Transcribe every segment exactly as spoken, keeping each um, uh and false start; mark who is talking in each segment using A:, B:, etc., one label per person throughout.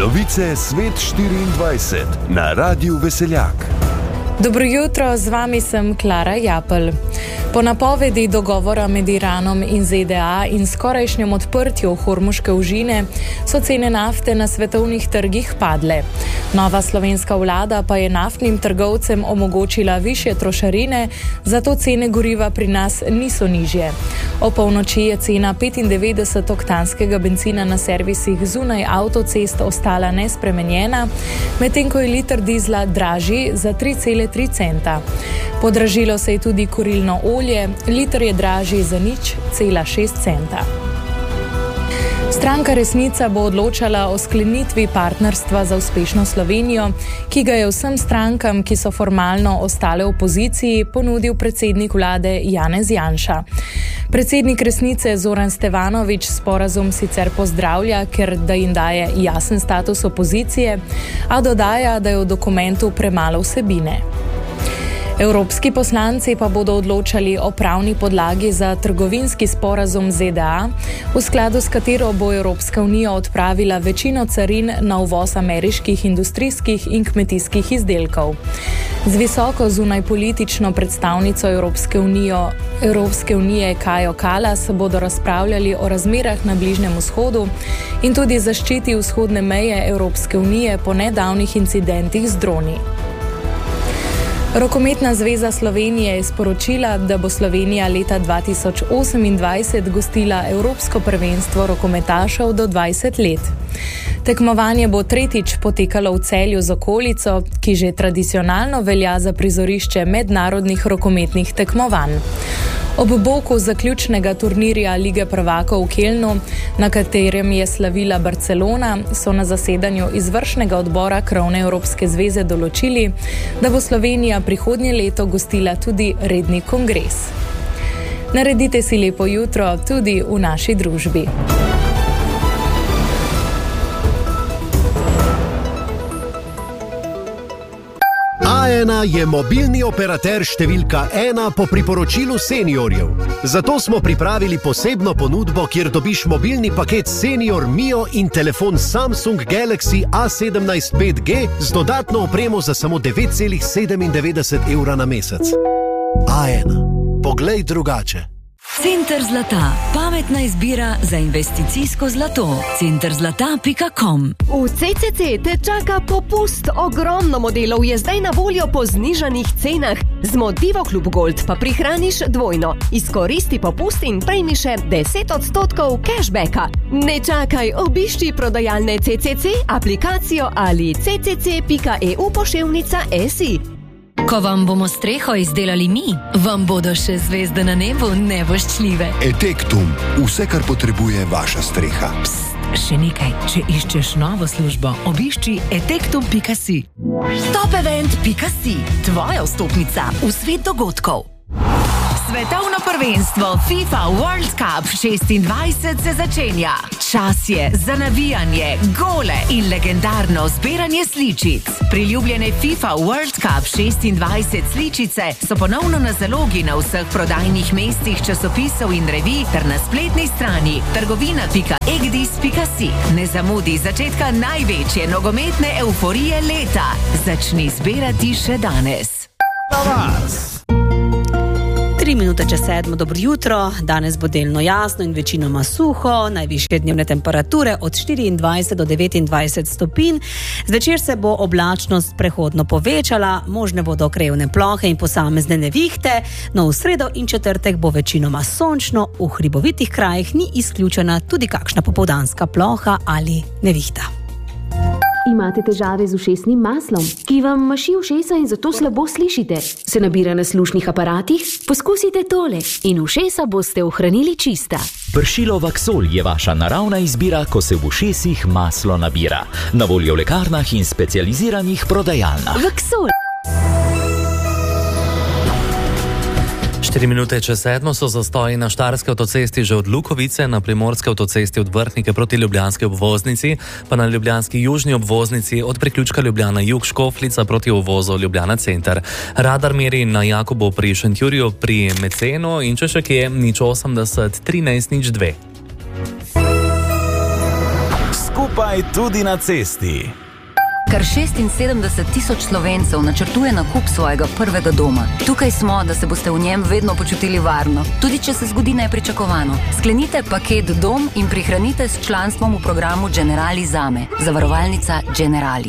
A: Novice Svet štiriindvajset na Radiu Veseljak.
B: Dobro jutro, z vami sem Klara Japelj. Po napovedi dogovora med Iranom in Z D A in skorajšnjem odprtju Hormuške ožine so cene nafte na svetovnih trgih padle. Nova slovenska vlada pa je naftnim trgovcem omogočila višje trošarine, zato cene goriva pri nas niso nižje. O polnoči je cena petindevetdesetoktanskega bencina na servisih zunaj avtocest ostala nespremenjena, medtem ko je liter dizla dražji za tri cele tri centa. Podražilo se je tudi kurilno olje, liter je dražji za nič cela šest centa. Stranka Resnica bo odločala o sklenitvi partnerstva za uspešno Slovenijo, ki ga je vsem strankam, ki so formalno ostale v opoziciji, ponudil predsednik vlade Janez Janša. Predsednik Resnice Zoran Stevanović sporazum sicer pozdravlja, ker da jim daje jasen status opozicije, a dodaja, da je v dokumentu premalo vsebine. Evropski poslanci pa bodo odločali o pravni podlagi za trgovinski sporazum Z D A, v skladu s katero bo Evropska unija odpravila večino carin na uvoz ameriških industrijskih in kmetijskih izdelkov. Z visoko zunajpolitično predstavnico Evropske unije, Evropske unije Kajo Kallas bodo razpravljali o razmerah na Bližnjem vzhodu in tudi zaščiti vzhodne meje Evropske unije po nedavnih incidentih z droni. Rokometna zveza Slovenije je sporočila, da bo Slovenija leta dva tisoč osemindvajset gostila Evropsko prvenstvo rokometašev do dvajset let. Tekmovanje bo tretjič potekalo v Celju z okolico, ki že tradicionalno velja za prizorišče mednarodnih rokometnih tekmovanj. Ob boku zaključnega turnirja Lige prvakov v Kelnu, na katerem je slavila Barcelona, so na zasedanju izvršnega odbora krovne Evropske zveze določili, da bo Slovenija prihodnje leto gostila tudi redni kongres. Naredite si lepo jutro tudi v naši družbi.
C: A ena je mobilni operater številka ena po priporočilu seniorjev. Zato smo pripravili posebno ponudbo, kjer dobiš mobilni paket Senior Mio in telefon Samsung Galaxy A sedemnajst pet G z dodatno opremo za samo devet celih sedemindevetdeset evra na mesec. A ena. Poglej drugače.
D: Center zlata. Pametna izbira za investicijsko zlato. center zlata pika com.
E: V C C C te čaka popust. Ogromno modelov je zdaj na voljo po znižanih cenah. Z Motivo Klub Gold pa prihraniš dvojno. Izkoristi popust in prejmi še deset odstotkov cashbacka. Ne čakaj, obišči prodajalne C C C, aplikacijo ali c c c pika e u poševnica s i.
D: Ko vam bomo streho izdelali mi, vam bodo še zvezde na nebu nevoščljive.
F: Etektum. Vse, kar potrebuje vaša streha.
D: Psst, še nekaj. Če iščeš novo službo, obišči etektum pika si. Topevent pika si. Tvoja vstopnica v svet dogodkov. Svetovno prvenstvo FIFA World Cup šestindvajset se začenja. Čas je za navijanje, gole in legendarno zbiranje sličic. Priljubljene FIFA World Cup šestindvajset sličice so ponovno na zalogi na vseh prodajnih mestih časopisov in revij ter na spletni strani trgovina pika egdis pika si. Ne zamudi začetka največje nogometne euforije leta. Začni zbirati še danes.
G: Tri minute čez sedmo, dobro jutro. Danes bo delno jasno in večinoma suho, najvišje dnevne temperature od štiriindvajset do devetindvajset stopinj. Zvečer se bo oblačnost prehodno povečala, možne bodo krajevne plohe in posamezne nevihte, no v sredo in četrtek bo večinoma sončno, v hribovitih krajih ni izključena tudi kakšna popoldanska ploha ali nevihta.
H: Imate težave z ušesnim maslom, ki vam maši ušesa in zato slabo slišite? Se nabira na slušnih aparatih? Poskusite tole in ušesa boste ohranili čista.
I: Pršilo Vaksol je vaša naravna izbira, ko se v ušesih maslo nabira. Na voljo v lekarnah in specializiranih prodajalnah.
H: Vaksol.
J: Štiri minute čez sedmo so zastoji na štajerski avtocesti že od Lukovice, na primorski avtocesti od Vrhnike proti ljubljanski obvoznici, pa na ljubljanski južni obvoznici od priključka Ljubljana Jug Škofljica proti uvozu Ljubljana Center. Radar meri na Jakobu pri Šentjurju pri Mecenu in če še kje nič osemdeset trinajst nič dve.
K: skupaj tudi na cesti.
L: Kar šestinsedemdeset tisoč Slovencev načrtuje nakup svojega prvega doma. Tukaj smo, da se boste v njem vedno počutili varno, tudi če se zgodi nepričakovano. Sklenite paket Dom in prihranite s članstvom v programu Generali Zame. Zavarovalnica Generali.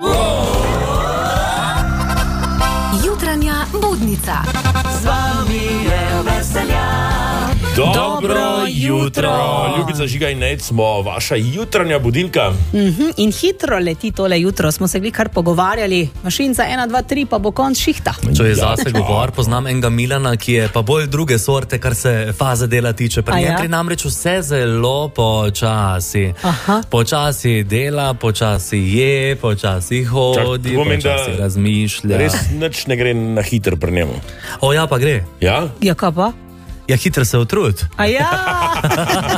D: Jutranja budnica.
M: Z vami je veselja.
N: Dobro,
G: Dobro jutro.
N: jutro. Ljubica Žiga in Nec smo vaša jutranja budilka.
G: Mm-hmm. In hitro leti tole jutro, smo se gli kar pogovarjali. Mašinca ena, dva, tri, pa bo konc šihta.
J: Če je zase govor, poznam enega Milana, ki je pa bolj druge sorte, kar se faze dela tiče. Pri njem gre namreč vse zelo počasi.
G: Aha.
J: Počasi dela, počasi je, počasi hodi,
N: Čak, pomen,
J: počasi razmišlja.
N: Res nič ne gre na hitro pri njemu.
J: O ja, pa gre.
N: Ja?
G: Ja, kaj pa?
J: Ja, hitro se utrud.
G: A ja!